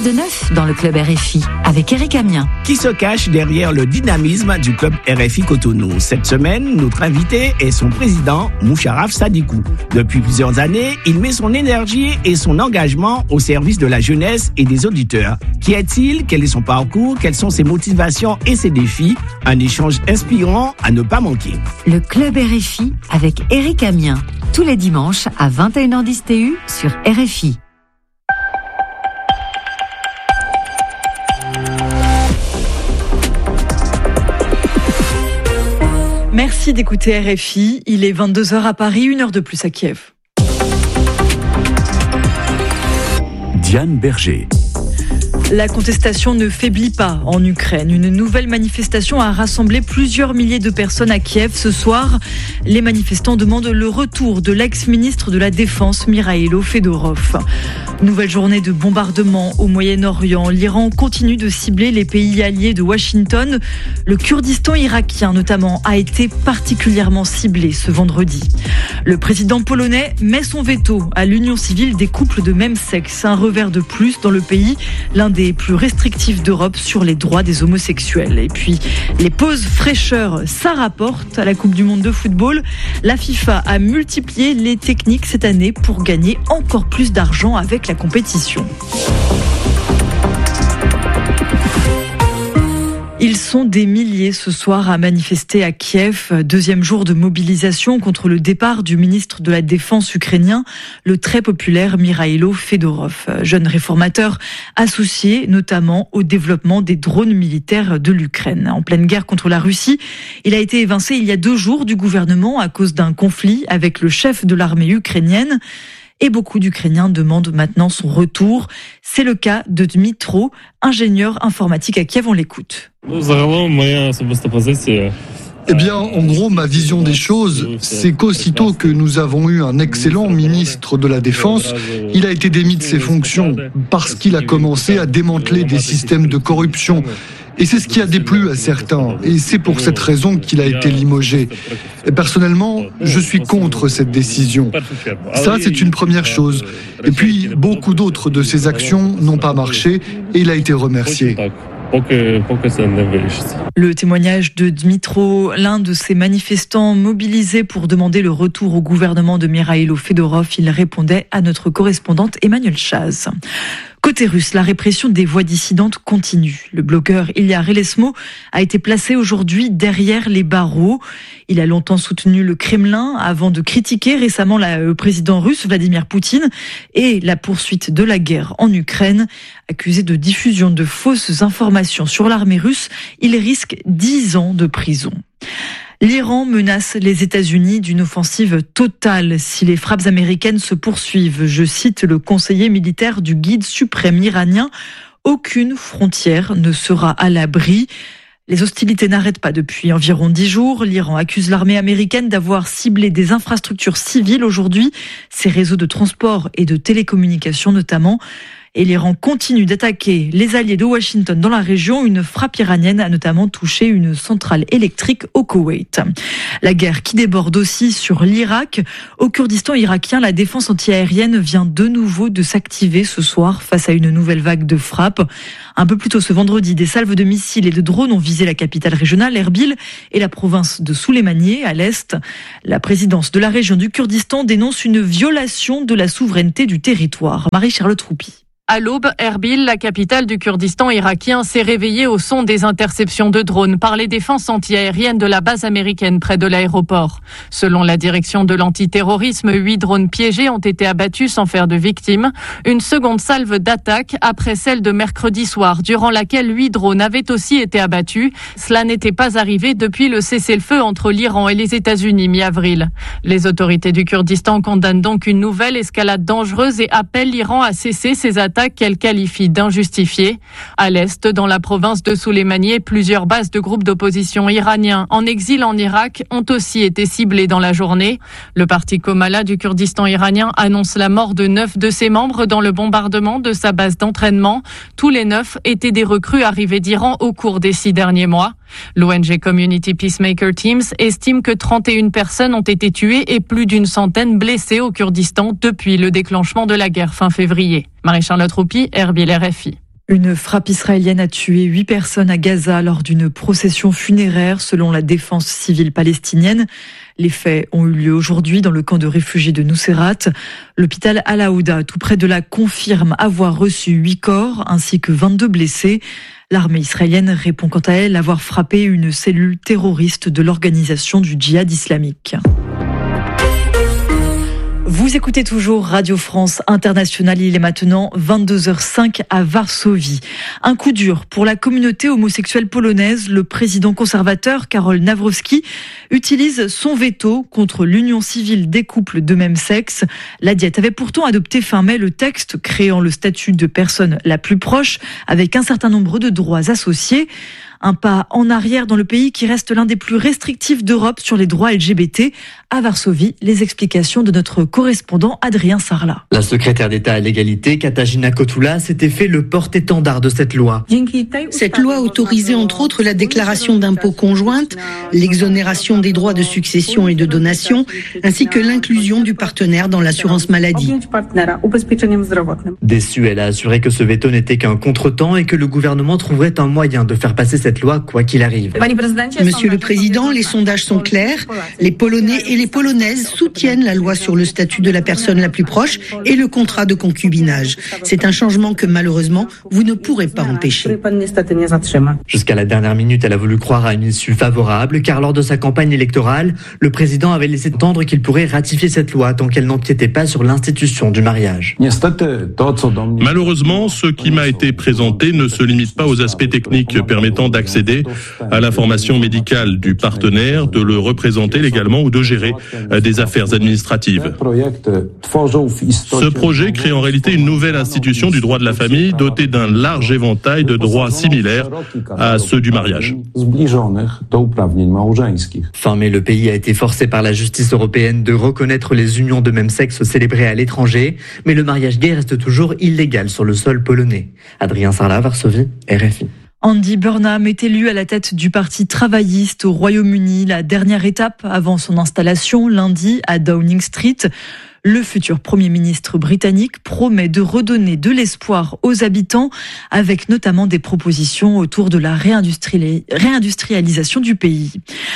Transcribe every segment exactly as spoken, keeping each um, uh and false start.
de neuf dans le club R F I avec Eric Amiens. Qui se cache derrière le dynamisme du club R F I Cotonou? Cette semaine, notre invité est son président, Moucharaf Sadikou. Depuis plusieurs années, il met son énergie et son engagement au service de la jeunesse et des auditeurs. Qui est-il? Quel est son parcours? Quelles sont ses motivations et ses défis? Un échange inspirant à ne pas manquer. Le club R F I avec Eric Amiens. Tous les dimanches à vingt et une heures dix T U sur R F I. Merci d'écouter R F I. Il est vingt-deux heures à Paris, une heure de plus à Kiev. Diane Berger. La contestation ne faiblit pas en Ukraine. Une nouvelle manifestation a rassemblé plusieurs milliers de personnes à Kiev ce soir. Les manifestants demandent le retour de l'ex-ministre de la Défense, Mikhaïlo Fedorov. Nouvelle journée de bombardement au Moyen-Orient. L'Iran continue de cibler les pays alliés de Washington. Le Kurdistan irakien, notamment, a été particulièrement ciblé ce vendredi. Le président polonais met son veto à l'union civile des couples de même sexe. Un revers de plus dans le pays, l'un des plus restrictifs d'Europe sur les droits des homosexuels. Et puis, les pauses fraîcheur, ça rapporte à la Coupe du Monde de football. La FIFA a multiplié les techniques cette année pour gagner encore plus d'argent avec la compétition. Ils sont des milliers ce soir à manifester à Kiev. Deuxième jour de mobilisation contre le départ du ministre de la Défense ukrainien, le très populaire Mikhaïlo Fedorov, jeune réformateur associé notamment au développement des drones militaires de l'Ukraine. En pleine guerre contre la Russie, il a été évincé il y a deux jours du gouvernement à cause d'un conflit avec le chef de l'armée ukrainienne. Et beaucoup d'Ukrainiens demandent maintenant son retour. C'est le cas de Dmitro, ingénieur informatique à Kiev. On l'écoute. Eh bien, en gros, ma vision des choses, c'est qu'aussitôt que nous avons eu un excellent ministre de la Défense, il a été démis de ses fonctions parce qu'il a commencé à démanteler des systèmes de corruption. Et c'est ce qui a déplu à certains. Et c'est pour cette raison qu'il a été limogé. Et personnellement, je suis contre cette décision. Ça, c'est une première chose. Et puis, beaucoup d'autres de ses actions n'ont pas marché et il a été remercié. Le témoignage de Dmitro, l'un de ces manifestants mobilisés pour demander le retour au gouvernement de Mikhaïlo Fedorov, il répondait à notre correspondante Emmanuel Chaz. Côté russe, la répression des voix dissidentes continue. Le blogueur Ilya Relesmo a été placé aujourd'hui derrière les barreaux. Il a longtemps soutenu le Kremlin avant de critiquer récemment le président russe Vladimir Poutine et la poursuite de la guerre en Ukraine. Accusé de diffusion de fausses informations sur l'armée russe, il risque dix ans de prison. L'Iran menace les États-Unis d'une offensive totale si les frappes américaines se poursuivent. Je cite le conseiller militaire du guide suprême iranien. Aucune frontière ne sera à l'abri. Les hostilités n'arrêtent pas depuis environ dix jours. L'Iran accuse l'armée américaine d'avoir ciblé des infrastructures civiles aujourd'hui, ses réseaux de transport et de télécommunications notamment. Et l'Iran continue d'attaquer les alliés de Washington dans la région. Une frappe iranienne a notamment touché une centrale électrique au Koweït. La guerre qui déborde aussi sur l'Irak. Au Kurdistan irakien, la défense antiaérienne vient de nouveau de s'activer ce soir face à une nouvelle vague de frappes. Un peu plus tôt ce vendredi, des salves de missiles et de drones ont visé la capitale régionale, Erbil, et la province de Souleymaniye à l'est. La présidence de la région du Kurdistan dénonce une violation de la souveraineté du territoire. Marie-Charlotte Roupi. À l'aube, Erbil, la capitale du Kurdistan irakien, s'est réveillée au son des interceptions de drones par les défenses antiaériennes de la base américaine près de l'aéroport. Selon la direction de l'antiterrorisme, huit drones piégés ont été abattus sans faire de victimes. Une seconde salve d'attaque après celle de mercredi soir, durant laquelle huit drones avaient aussi été abattus. Cela n'était pas arrivé depuis le cessez-le-feu entre l'Iran et les États-Unis mi-avril. Les autorités du Kurdistan condamnent donc une nouvelle escalade dangereuse et appellent l'Iran à cesser ses attaques qu'elle qualifie d'injustifiée. À l'est, dans la province de Souleymaniye, plusieurs bases de groupes d'opposition iraniens en exil en Irak ont aussi été ciblées dans la journée. Le parti Komala du Kurdistan iranien annonce la mort de neuf de ses membres dans le bombardement de sa base d'entraînement. Tous les neuf étaient des recrues arrivées d'Iran au cours des six derniers mois. L'O N G Community Peacemaker Teams estime que trente et une personnes ont été tuées et plus d'une centaine blessées au Kurdistan depuis le déclenchement de la guerre fin février. Marie-Charlotte Roupi, Erbil, R F I. Une frappe israélienne a tué huit personnes à Gaza lors d'une procession funéraire selon la défense civile palestinienne. Les faits ont eu lieu aujourd'hui dans le camp de réfugiés de Nuseirat. L'hôpital Al-Aouda, tout près de là, confirme avoir reçu huit corps ainsi que vingt-deux blessés. L'armée israélienne répond quant à elle avoir frappé une cellule terroriste de l'organisation du djihad islamique. Vous écoutez toujours Radio France Internationale, il est maintenant vingt-deux heures cinq à Varsovie. Un coup dur pour la communauté homosexuelle polonaise. Le président conservateur Karol Nawrocki utilise son veto contre l'union civile des couples de même sexe. La Diète avait pourtant adopté fin mai le texte créant le statut de personne la plus proche avec un certain nombre de droits associés. Un pas en arrière dans le pays qui reste l'un des plus restrictifs d'Europe sur les droits L G B T. À Varsovie, les explications de notre correspondant Adrien Sarlat. La secrétaire d'État à l'égalité, Katarzyna Kotula, s'était fait le porte-étendard de cette loi. Cette loi autorisait entre autres la déclaration d'impôt conjointe, l'exonération des droits de succession et de donation, ainsi que l'inclusion du partenaire dans l'assurance maladie. Déçue, elle a assuré que ce veto n'était qu'un contretemps et que le gouvernement trouverait un moyen de faire passer cette loi quoi qu'il arrive. Monsieur le Président, les sondages sont clairs. Les Polonais et les Polonaises soutiennent la loi sur le statut de la personne la plus proche et le contrat de concubinage. C'est un changement que malheureusement, vous ne pourrez pas empêcher. Jusqu'à la dernière minute, elle a voulu croire à une issue favorable, car lors de sa campagne électorale, le président avait laissé entendre qu'il pourrait ratifier cette loi tant qu'elle n'empiétait pas sur l'institution du mariage. Malheureusement, ce qui m'a été présenté ne se limite pas aux aspects techniques permettant d'accéder à l'information médicale du partenaire, de le représenter légalement ou de gérer des affaires administratives. Ce projet crée en réalité une nouvelle institution du droit de la famille dotée d'un large éventail de droits similaires à ceux du mariage. Fin mai, le pays a été forcé par la justice européenne de reconnaître les unions de même sexe célébrées à l'étranger, mais le mariage gay reste toujours illégal sur le sol polonais. Adrien Sarlat, Varsovie, R F I. Andy Burnham est élu à la tête du Parti travailliste au Royaume-Uni, la dernière étape avant son installation lundi à Downing Street. Le futur Premier ministre britannique promet de redonner de l'espoir aux habitants avec notamment des propositions autour de la réindustrialisation du pays.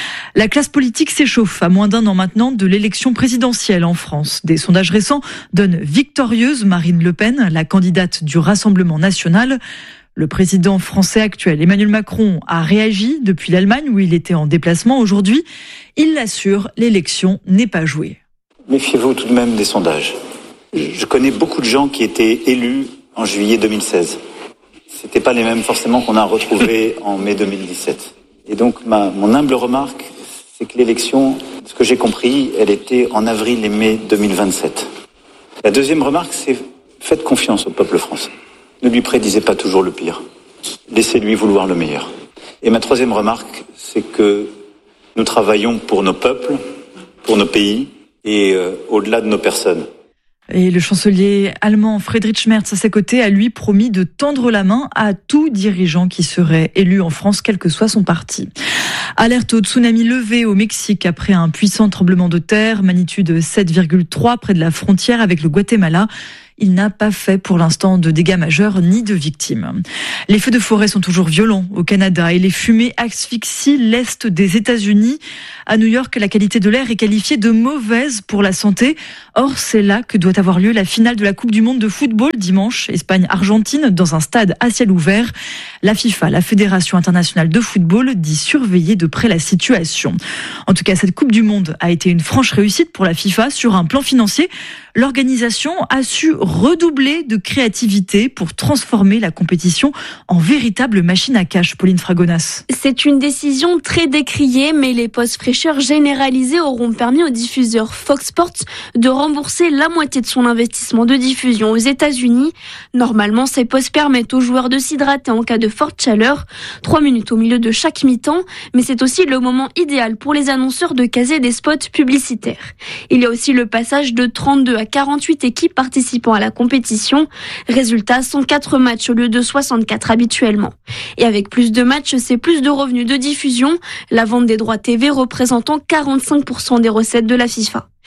La classe politique s'échauffe à moins d'un an maintenant de l'élection présidentielle en France. Des sondages récents donnent victorieuse Marine Le Pen, la candidate du Rassemblement national. Le président français actuel, Emmanuel Macron, a réagi depuis l'Allemagne où il était en déplacement aujourd'hui. Il l'assure, l'élection n'est pas jouée. Méfiez-vous tout de même des sondages. Je connais beaucoup de gens qui étaient élus en juillet deux mille seize. C'était pas les mêmes forcément qu'on a retrouvés en mai deux mille dix-sept. Et donc ma, mon humble remarque, c'est que l'élection, ce que j'ai compris, elle était en avril et mai deux mille vingt-sept. La deuxième remarque, c'est faites confiance au peuple français. Ne lui prédisez pas toujours le pire. Laissez-lui vouloir le meilleur. Et ma troisième remarque, c'est que nous travaillons pour nos peuples, pour nos pays et euh, au-delà de nos personnes. Et le chancelier allemand Friedrich Merz, à ses côtés, a lui promis de tendre la main à tout dirigeant qui serait élu en France, quel que soit son parti. Alerte au tsunami levé au Mexique après un puissant tremblement de terre, magnitude sept virgule trois près de la frontière avec le Guatemala. Il n'a pas fait pour l'instant de dégâts majeurs ni de victimes. Les feux de forêt sont toujours violents au Canada et les fumées asphyxient l'est des États-Unis. À New York, la qualité de l'air est qualifiée de mauvaise pour la santé. Or, c'est là que doit avoir lieu la finale de la Coupe du Monde de football dimanche, Espagne-Argentine, dans un stade à ciel ouvert. La FIFA, la Fédération internationale de football, dit surveiller de près la situation. En tout cas, cette Coupe du Monde a été une franche réussite pour la FIFA sur un plan financier. L'organisation a su redoubler de créativité pour transformer la compétition en véritable machine à cash. Pauline Fragonas. C'est une décision très décriée, mais les postes fraîcheurs généralisés auront permis au diffuseur Fox Sports de rembourser la moitié de son investissement de diffusion aux États-Unis. Normalement, ces postes permettent aux joueurs de s'hydrater en cas de forte chaleur, trois minutes au milieu de chaque mi-temps, mais c'est aussi le moment idéal pour les annonceurs de caser des spots publicitaires. Il y a aussi le passage de trente-deux à quarante-huit équipes participant à la compétition. Résultat, cent quatre matchs au lieu de soixante-quatre habituellement. Et avec plus de matchs, c'est plus de revenus de diffusion, la vente des droits T V représentant quarante-cinq pour cent des recettes de la FIFA.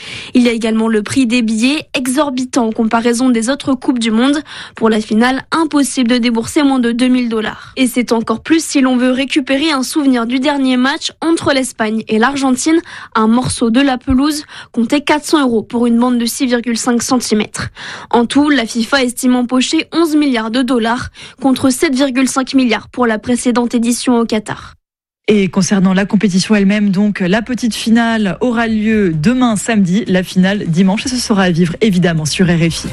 Il y a également le prix des billets, exorbitant en comparaison des autres Coupes du Monde. Pour la finale, impossible de débourser moins de deux mille dollars. Et c'est encore plus si l'on veut récupérer un souvenir du dernier match entre l'Espagne et l'Argentine. Un morceau de la pelouse comptait quatre cents euros pour une bande de six virgule cinq centimètres. En tout, la FIFA estime empocher onze milliards de dollars contre sept virgule cinq milliards pour la précédente édition au Qatar. Et concernant la compétition elle-même, donc la petite finale aura lieu demain samedi, la finale dimanche, et ce sera à vivre évidemment sur R F I.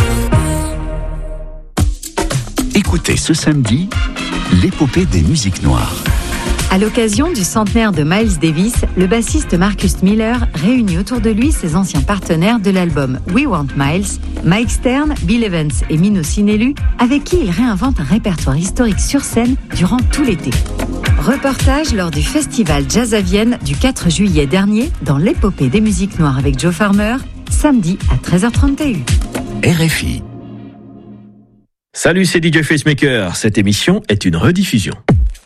Écoutez ce samedi l'épopée des musiques noires. À l'occasion du centenaire de Miles Davis, le bassiste Marcus Miller réunit autour de lui ses anciens partenaires de l'album We Want Miles, Mike Stern, Bill Evans et Mino Sinelu, avec qui il réinvente un répertoire historique sur scène durant tout l'été. Reportage lors du festival Jazz à Vienne du quatre juillet dernier dans l'épopée des musiques noires avec Joe Farmer, samedi à treize heures trente et une. R F I. Salut, c'est D J Facemaker. Cette émission est une rediffusion.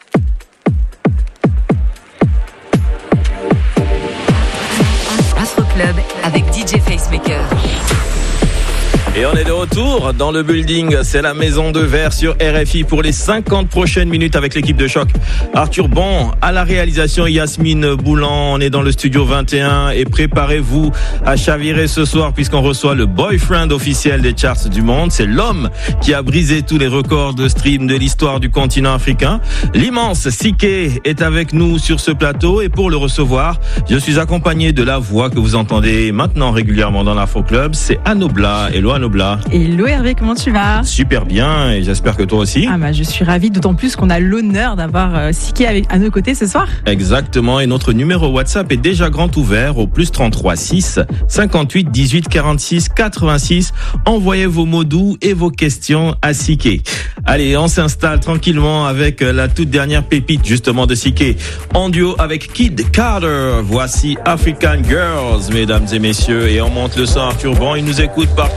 Afro Club avec D J Facemaker. Et on est de retour dans le building, c'est la Maison de Verre sur R F I pour les cinquante prochaines minutes avec l'équipe de choc. Arthur Bon à la réalisation, Yasmine Boulan, on est dans le studio vingt et un et préparez-vous à chavirer ce soir puisqu'on reçoit le boyfriend officiel des charts du monde. C'est l'homme qui a brisé tous les records de stream de l'histoire du continent africain. L'immense Siké est avec nous sur ce plateau et pour le recevoir, je suis accompagné de la voix que vous entendez maintenant régulièrement dans l'Afro Club, c'est Anobla. Hello Anobla. Hello Hervé, comment tu vas? Super bien et j'espère que toi aussi. Ah bah je suis ravie, d'autant plus qu'on a l'honneur d'avoir euh, Siké avec à nos côtés ce soir. Exactement, et notre numéro WhatsApp est déjà grand ouvert au plus trente-trois six cinquante-huit dix-huit quarante-six quatre-vingt-six. Envoyez vos mots doux et vos questions à Siké. Allez, on s'installe tranquillement avec la toute dernière pépite justement de Siké. En duo avec Kid Carter, voici African Girls, mesdames et messieurs, et on monte le son Arthur Bon, il nous écoute partout.